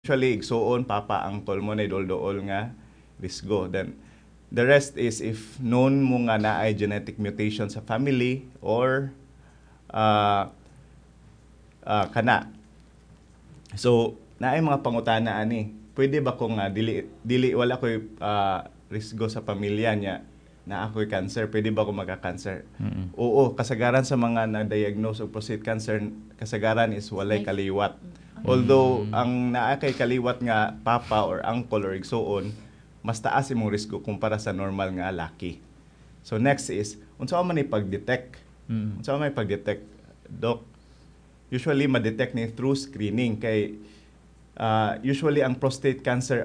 usually igsuon papa uncle mo na idol-dool nga risgo. Then the rest is if known mo nga naay genetic mutation sa family or uh, kana. So naay mga pangutana ani. Pwede ba kung dili wala koy risgo sa pamilya niya na ako'y cancer, pwede ba ako magka-cancer? Oo, kasagaran sa mga na-diagnose og prostate cancer, kasagaran is walay kaliwat. Although ang naa kay kaliwat nga papa or uncle or igsuon, mas taas imong risgo kumpara sa normal nga laki. So next is unsa man ni pag-detect? Unsa man pag-detect, doc? Usually ma-detect ni through screening kay usually ang prostate cancer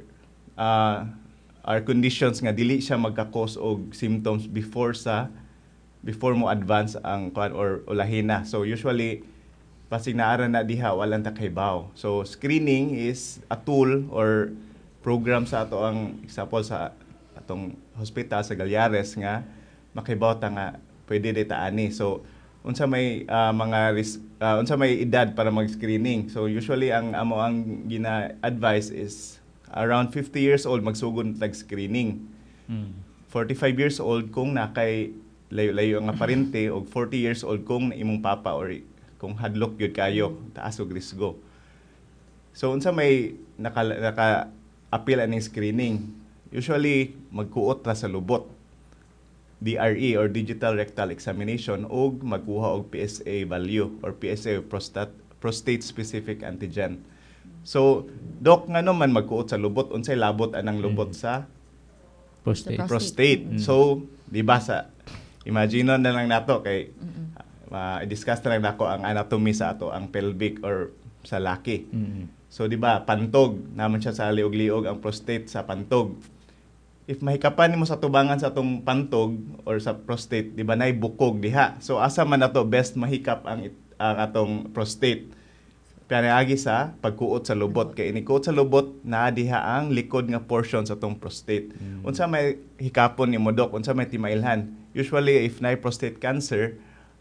are conditions nga dili siya magka-cause og symptoms before mo advance ang or lahina. So usually pasig naara na diha walang takaybaw. So screening is a tool or program sa ato ang example sa atong hospital sa Galyares nga makibaw ta nga pwede dita ani. So unsa may unsa may edad para mag-screening. So usually ang amo ang gina-advise is around 50 years old magsugod tag-screening. 45 years old kung nakay layo-layo nga parente og 40 years old kung imong papa or kung hadlok gyud kayo taas og risgo. So unsa may naka-appeal aning screening? Usually magkuot ra sa lubot. DRE or Digital Rectal Examination og magkuha og PSA value or PSA prostate specific antigen. So doc nga naman magkuot sa lubot unsay labot anang lubot sa prostate. So di ba sa imagine na lang nato kay i-discuss na lang nako ang anatomy sa ato ang pelvic or sa laki. So di ba pantog naman siya sa liog-liog ang prostate sa pantog. If mahikapan nimo sa tubangan sa atong pantog or sa prostate, di ba nay bukog diha. So asa man nato best mahikap ang atong prostate. Panaagi sa pagkuot sa lubot kay ini kuot sa lubot naa diha ang likod nga portion sa atong prostate. Unsa may hikapon nimo doc, unsa may timailhan? Usually if nay prostate cancer,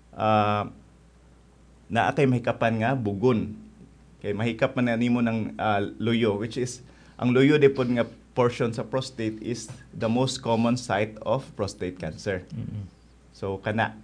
naa kay mahikapan nga bugon. Kay mahikap man nimo ng luyo, which is ang luyo dipod nga portion sa prostate is the most common site of prostate cancer. So kana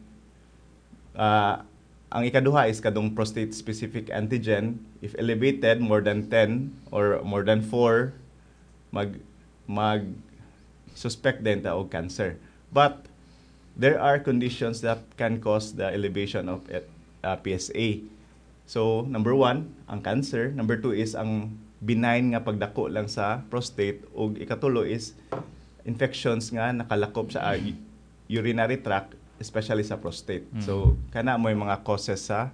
ang ikaduha is kadong prostate specific antigen. If elevated more than 10 or more than 4, mag suspect din ta og cancer. But there are conditions that can cause the elevation of PSA. So number 1, ang cancer. Number 2 is ang benign nga pagdako lang sa prostate, ug ikatulo is infections nga nakalakop sa urinary tract, especially sa prostate. So kana mo yung mga causes sa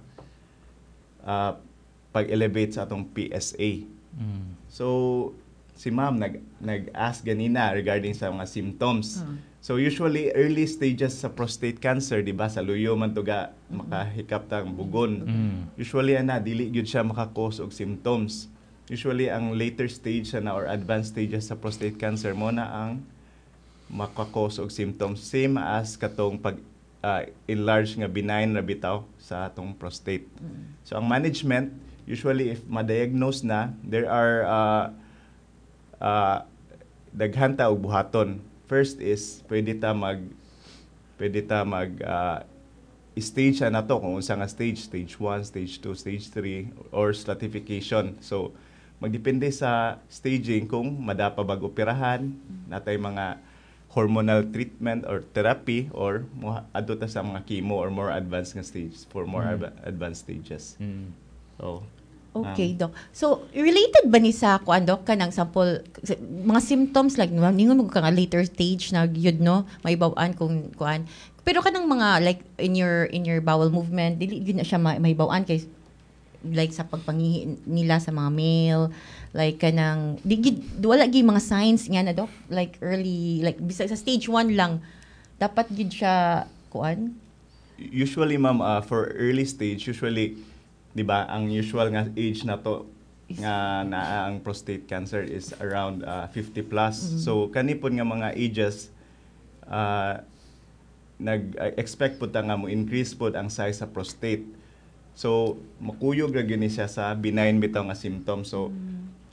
pag-elevate sa atong PSA. So si ma'am nag-ask ganina regarding sa mga symptoms. So usually early stages sa prostate cancer, di ba, sa luyo man tuga makahikap tang bugon. Usually ana dili gyud siya maka-cause og symptoms. Usually ang later stage na or advanced stages sa prostate cancer mo na ang maka-cause og symptoms, same as katong pag enlarge nga benign na bitaw sa atong prostate. So ang management, usually if ma-diagnose na, there are daghan ta og buhaton. First is pwede ta mag stage na to kung unsa nga stage 1, stage 2, stage 3 or stratification. So magdepende sa staging kung madapa bag operahan, natay mga hormonal treatment or therapy, or adto ta sa mga chemo or more advanced nga stage for more advanced stages. So okay, Doc. So related ba ni sa kuan, Doc, kanang sample mga symptoms like ningon mo ka nga later stage na gyud no, maibaw-an kung kuan. Pero kanang mga like in your bowel movement, dili gyud na siya maibaw-an kay like sa pagpangihi nila sa mga male, like kanang wala gyud mga signs nga na, Doc, like early, like bisa sa stage 1 lang dapat gyud siya kuan. Usually ma'am, for early stage, usually di ba ang usual nga age na to nga naa ang prostate cancer is around 50 plus. So kanipon nga mga ages nag-expect po ta nga mo increase po ang size sa prostate. So makuyog ra gyud ni siya sa benign bitaw nga symptoms. So